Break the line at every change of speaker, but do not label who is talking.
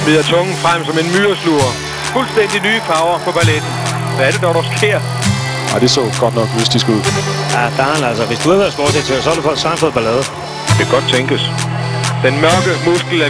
Smider tungen frem som en myresluger. Fuldstændig nye farver på balletten. Hvad er det dog, der sker?
Ej, det så godt nok mystisk ud.
Ja, der er altså. Hvis du havde været sportsdirektør, så har du fået ballade.
Det kan godt tænkes. Den mørke muskel af